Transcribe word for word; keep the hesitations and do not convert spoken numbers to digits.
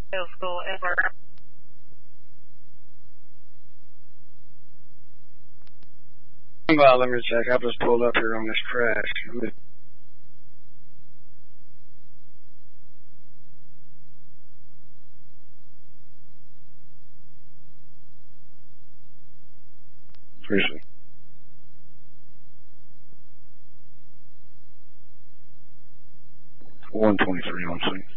middle school ever. Well, let me check. I just pulled up here on this crash. Seriously. one twenty-three on scene.